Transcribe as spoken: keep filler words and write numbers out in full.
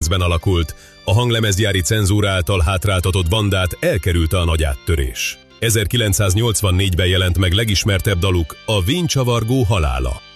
kétezerkilencben alakult, a hanglemezgyári cenzúra által hátráltatott bandát elkerülte a nagy áttörés. ezerkilencszáznyolcvannégyben jelent meg legismertebb daluk, a Véncsavargó halála.